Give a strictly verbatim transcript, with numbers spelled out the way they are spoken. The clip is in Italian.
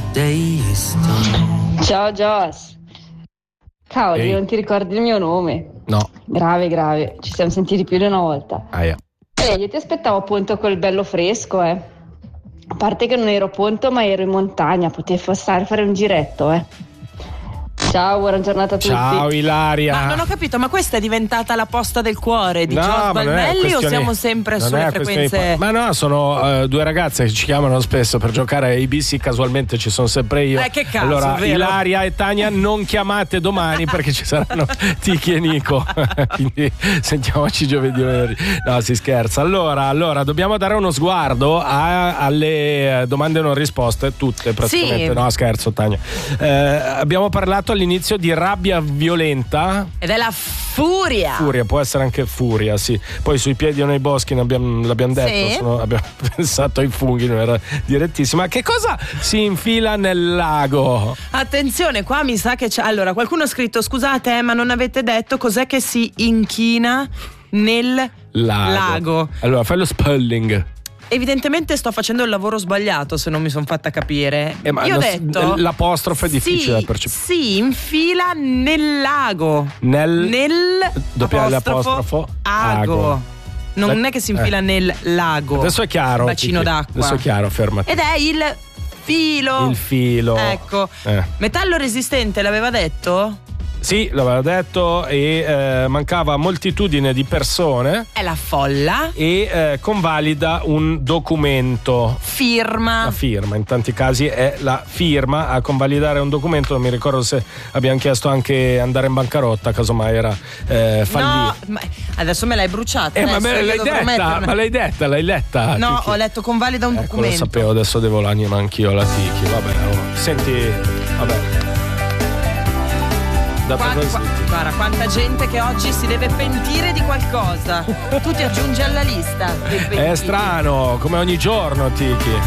Ciao Joss. Cavoli, Ehi. non ti ricordi il mio nome? No. Grave, grave. Ci siamo sentiti più di una volta. Ah, yeah. Eh, io ti aspettavo appunto col bello fresco, eh. A parte che non ero a Ponto, ma ero in montagna. Potevo stare a fare un giretto, eh. Ciao, buona giornata a tutti. Ciao Ilaria. Ma non ho capito, ma questa è diventata la posta del cuore di No, Joss ma non è Balmelli o questione- siamo sempre non sulle è questione frequenze? di- Ma no, sono eh, due ragazze che ci chiamano spesso per giocare a A B C, casualmente ci sono sempre io. Eh, che caso, allora, vero? Ilaria e Tania, non chiamate domani perché ci saranno Tiki e Nico. Quindi sentiamoci giovedì o venerdì. No, si scherza. Allora, allora dobbiamo dare uno sguardo a- alle domande non risposte, tutte praticamente. Sì. No, scherzo, Tania. Eh, abbiamo parlato all'inizio di rabbia violenta. Ed è la furia. Furia, può essere anche furia, sì. Poi sui piedi o nei boschi ne abbiamo, l'abbiamo detto, Sì. sono- abbiamo pensato ai funghi, non era direttissimo. Ma che cosa si infila nel lago? Attenzione, qua mi sa che c'è. Allora, qualcuno ha scritto: scusate, eh, ma non avete detto cos'è che si inchina nel Lago. lago. Allora, fai lo spelling. Evidentemente sto facendo il lavoro sbagliato, se non mi sono fatta capire. Eh, ma Io ho lo- detto l'apostrofo è difficile da si, percepire. si infila nel lago. Nel Nel doppia apostrofo, l'apostrofo, ago. ago. Non La- è che si infila eh. nel lago. Adesso è chiaro. Bacino Tiki. d'acqua. Adesso è chiaro, fermati. Ed è il filo. Il filo. Ecco. Eh. Metallo resistente l'aveva detto? Sì, l'aveva detto e eh, mancava moltitudine di persone È la folla. e eh, convalida un documento. Firma. La firma, in tanti casi è la firma a convalidare un documento. Non mi ricordo se abbiamo chiesto anche andare in bancarotta, casomai era eh, fallire. No, ma adesso me l'hai bruciata. Eh, ma adesso me io l'hai dovrò detta, metterla- ma l'hai detta, l'hai letta. No, Tiki? ho letto convalida un Ecco, documento. lo sapevo, adesso devo l'anima anch'io la Tiki. Vabbè, oh. Senti, vabbè. Dato Qua- così. qua- guarda, quanta gente che oggi si deve pentire di qualcosa. Tu ti aggiungi alla lista dei pentiti. È strano, come ogni giorno, Tiki.